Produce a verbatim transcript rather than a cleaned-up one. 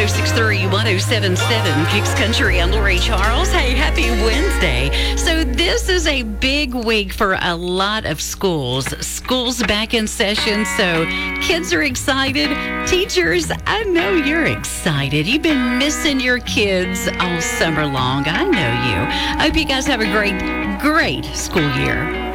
oh six three, one oh seven seven, Kicks Country. I'm Lori Charles. Hey, happy Wednesday. So this is a big week for a lot of schools. School's back in session, so kids are excited. Teachers, I know you're excited. You've been missing your kids all summer long. I know you. I hope you guys have a great, great school year.